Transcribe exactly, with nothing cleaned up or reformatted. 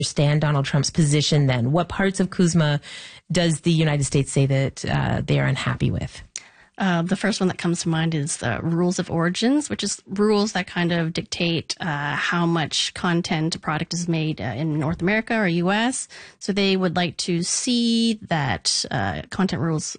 understand Donald Trump's position then? What parts of CUSMA does the United States say that uh, they are unhappy with? Uh, the first one that comes to mind is the rules of origins, which is rules that kind of dictate uh, how much content a product is made uh, in North America or U S. So they would like to see that uh, content rules